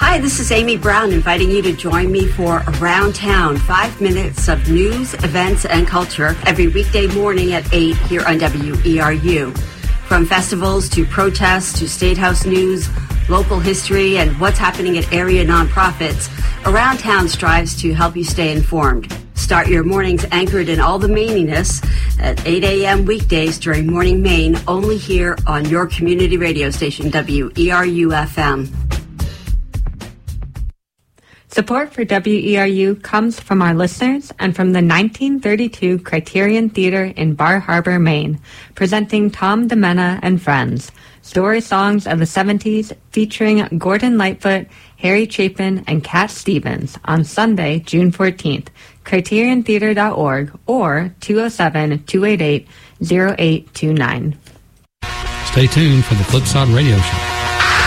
Hi, this is Amy Brown inviting you to join me for Around Town, 5 minutes of news, events, and culture every weekday morning at 8 here on WERU. From festivals to protests to State House news, local history, and what's happening at area nonprofits, Around Town strives to help you stay informed. Start your mornings anchored in all the Maininess at 8 a.m. weekdays during Morning Maine, only here on your community radio station, WERU-FM. Support for WERU comes from our listeners and from the 1932 Criterion Theater in Bar Harbor, Maine, presenting Tom DeMena and Friends, story songs of the 70s featuring Gordon Lightfoot, Harry Chapin, and Cat Stevens on Sunday, June 14th, criteriontheater.org or 207-288-0829. Stay tuned for the Flipside Radio Show.